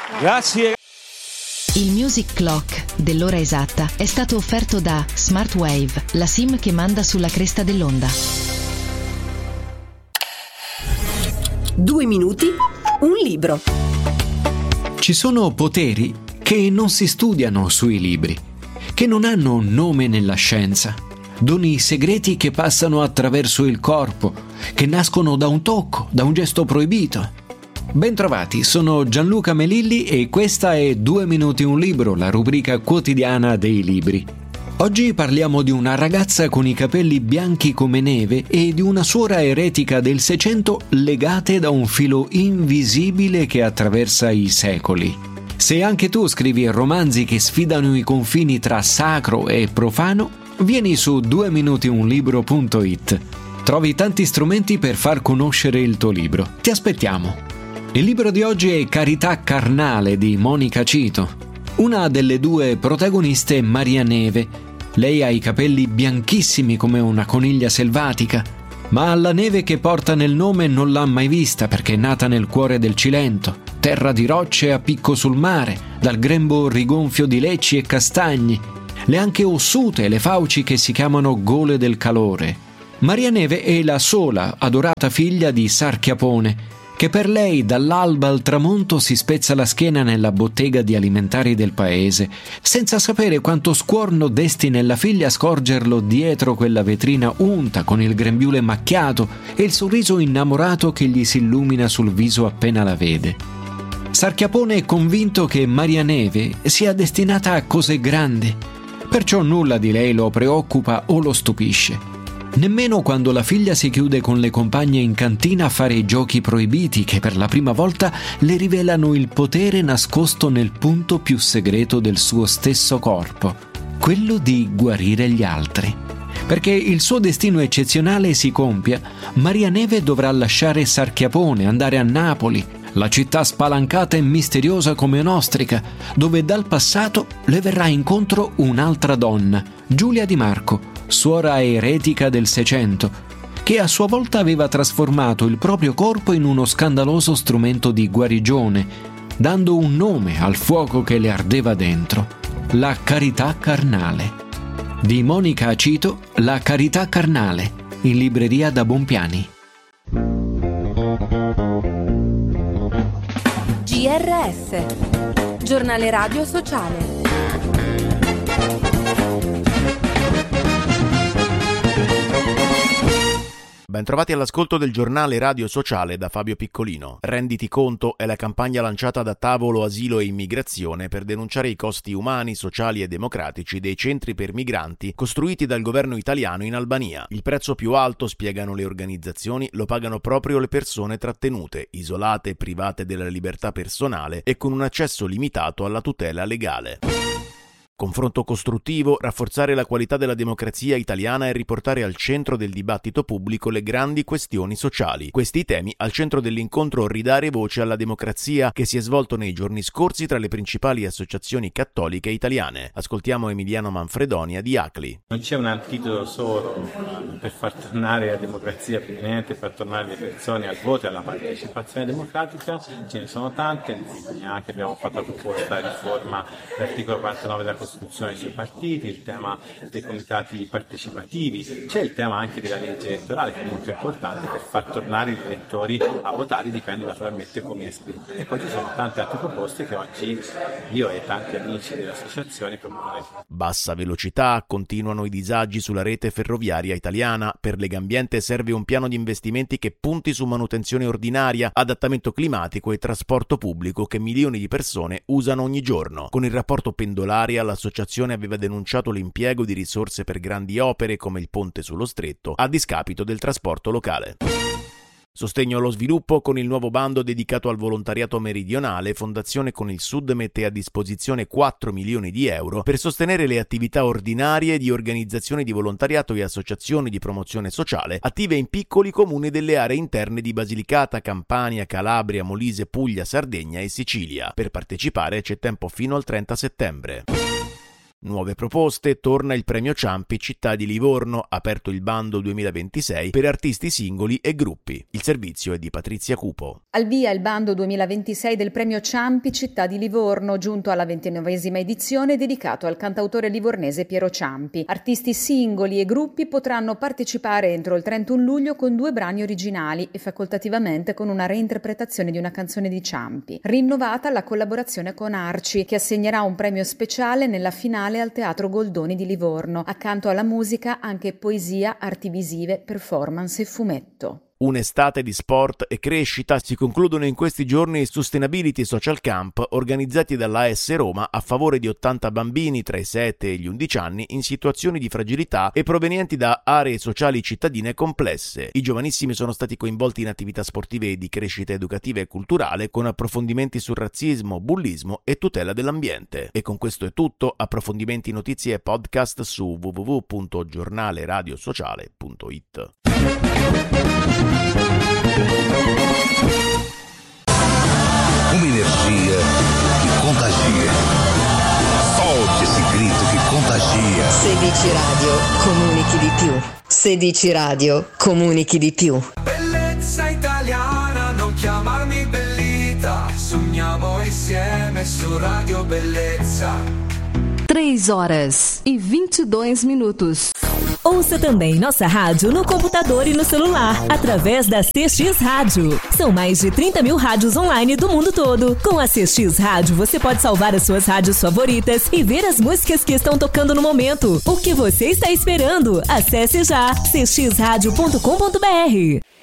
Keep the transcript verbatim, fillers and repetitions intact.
Grazie. Il Music Clock dell'ora esatta è stato offerto da Smartwave, la SIM che manda sulla cresta dell'onda. Due minuti, un libro. Ci sono poteri che non si studiano sui libri, che non hanno nome nella scienza, doni segreti che passano attraverso il corpo, che nascono da un tocco, da un gesto proibito. Bentrovati, sono Gianluca Melilli e questa è Due Minuti un Libro, la rubrica quotidiana dei libri. Oggi parliamo di una ragazza con i capelli bianchi come neve e di una suora eretica del Seicento legate da un filo invisibile che attraversa i secoli. Se anche tu scrivi romanzi che sfidano i confini tra sacro e profano, vieni su due minuti un libro punto it. Trovi tanti strumenti per far conoscere il tuo libro. Ti aspettiamo. Il libro di oggi è Carità carnale di Monica Cito. Una delle due protagoniste è Maria Neve. Lei ha i capelli bianchissimi come una coniglia selvatica, ma la neve che porta nel nome non l'ha mai vista perché è nata nel cuore del Cilento, terra di rocce a picco sul mare, dal grembo rigonfio di lecci e castagni, le anche ossute, le fauci che si chiamano gole del calore. Maria Neve è la sola adorata figlia di Sarchiapone, che per lei dall'alba al tramonto si spezza la schiena nella bottega di alimentari del paese, senza sapere quanto scuorno desti nella figlia scorgerlo dietro quella vetrina unta con il grembiule macchiato e il sorriso innamorato che gli si illumina sul viso appena la vede. Sarchiapone è convinto che Maria Neve sia destinata a cose grandi, perciò nulla di lei lo preoccupa o lo stupisce. Nemmeno quando la figlia si chiude con le compagne in cantina a fare i giochi proibiti che per la prima volta le rivelano il potere nascosto nel punto più segreto del suo stesso corpo, quello di guarire gli altri. Perché il suo destino eccezionale si compia, Maria Neve dovrà lasciare Sarchiapone, andare a Napoli, la città spalancata e misteriosa come un'ostrica, dove dal passato le verrà incontro un'altra donna, Giulia Di Marco, suora eretica del Seicento, che a sua volta aveva trasformato il proprio corpo in uno scandaloso strumento di guarigione, dando un nome al fuoco che le ardeva dentro: la carità carnale. Di Monica Cito, La carità carnale, in libreria da Bompiani. G R S, giornale radio sociale. Bentrovati all'ascolto del giornale radio sociale da Fabio Piccolino. Renditi conto è la campagna lanciata da Tavolo Asilo e Immigrazione per denunciare i costi umani, sociali e democratici dei centri per migranti costruiti dal governo italiano in Albania. Il prezzo più alto, spiegano le organizzazioni, lo pagano proprio le persone trattenute, isolate, private della libertà personale e con un accesso limitato alla tutela legale. Confronto costruttivo, rafforzare la qualità della democrazia italiana e riportare al centro del dibattito pubblico le grandi questioni sociali. Questi temi al centro dell'incontro Ridare voce alla democrazia che si è svolto nei giorni scorsi tra le principali associazioni cattoliche italiane. Ascoltiamo Emiliano Manfredonia di ACLI. Non c'è un antidoto solo per far tornare la democrazia permanente, per far tornare le persone al voto e alla partecipazione democratica. Ce ne sono tante, anche abbiamo fatto a proposta la riforma dell'articolo quarantanove della Costituzione sui partiti, il tema dei comitati partecipativi, c'è il tema anche della legge elettorale che è molto importante per far tornare gli elettori a votare, dipende naturalmente come esprime. E poi ci sono tante altre proposte che oggi io e tanti amici dell'associazione promuoveremo. Bassa velocità, continuano i disagi sulla rete ferroviaria italiana. Per Legambiente serve un piano di investimenti che punti su manutenzione ordinaria, adattamento climatico e trasporto pubblico che milioni di persone usano ogni giorno. Con il rapporto pendolare alla l'associazione aveva denunciato l'impiego di risorse per grandi opere come il ponte sullo Stretto a discapito del trasporto locale. Sostegno allo sviluppo con il nuovo bando dedicato al volontariato meridionale. Fondazione Con il Sud mette a disposizione quattro milioni di euro per sostenere le attività ordinarie di organizzazioni di volontariato e associazioni di promozione sociale attive in piccoli comuni delle aree interne di Basilicata, Campania, Calabria, Molise, Puglia, Sardegna e Sicilia. Per partecipare c'è tempo fino al trenta settembre. Nuove proposte, torna il premio Ciampi Città di Livorno, aperto il bando duemilaventisei per artisti singoli e gruppi. Il servizio è di Patrizia Cupo. Al via il bando duemilaventisei del premio Ciampi Città di Livorno, giunto alla ventinovesima edizione, dedicato al cantautore livornese Piero Ciampi. Artisti singoli e gruppi potranno partecipare entro il trentuno luglio con due brani originali e facoltativamente con una reinterpretazione di una canzone di Ciampi. Rinnovata la collaborazione con Arci, che assegnerà un premio speciale nella finale al Teatro Goldoni di Livorno. Accanto alla musica anche poesia, arti visive, performance e fumetto. Un'estate di sport e crescita. Si concludono in questi giorni i Sustainability Social Camp organizzati dall'A S Roma a favore di ottanta bambini tra i sette e gli undici anni in situazioni di fragilità e provenienti da aree sociali cittadine complesse. I giovanissimi sono stati coinvolti in attività sportive e di crescita educativa e culturale con approfondimenti sul razzismo, bullismo e tutela dell'ambiente. E con questo è tutto. Approfondimenti, notizie e podcast su w w w punto giornale radio sociale punto i t. Uma energia que contagia. Solte esse grito que contagia. sedici Radio, comunichi di più. sedici Radio, comunichi di più. Bellezza italiana, non chiamarmi Bellita. Sogniamo insieme su Radio Bellezza. três horas e vinte e dois minutos. Ouça também nossa rádio no computador e no celular, através da C X Rádio. São mais de trinta mil rádios online do mundo todo. Com a C X Rádio, você pode salvar as suas rádios favoritas e ver as músicas que estão tocando no momento. O que você está esperando? Acesse já c x rádio ponto com ponto b r.